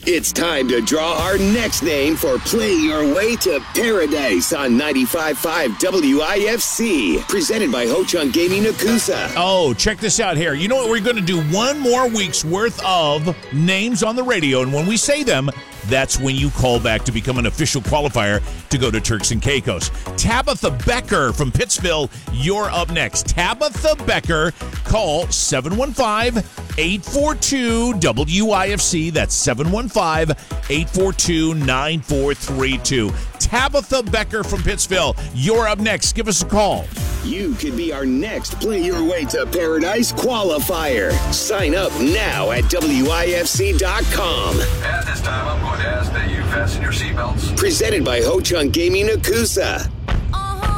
It's time to draw our next name for Play Your Way to Paradise on 95.5 WIFC. Presented by Ho Chunk Gaming Nakusa. Oh, check this out here. You know what? We're going to do one more week's worth of names on the radio. And when we say them, that's when you call back to become an official qualifier to go to Turks and Caicos. Tabitha Becker from Pittsville, you're up next. Tabitha Becker, call 715-842-WIFC. That's 715-842-9432. Tabitha Becker from Pittsville, you're up next. Give us a call. You could be our next Play Your Way to Paradise qualifier. Sign up now at WIFC.com. At this time, I'm going to ask that you fasten your seatbelts. Presented by Ho Chunk Gaming Nakusa.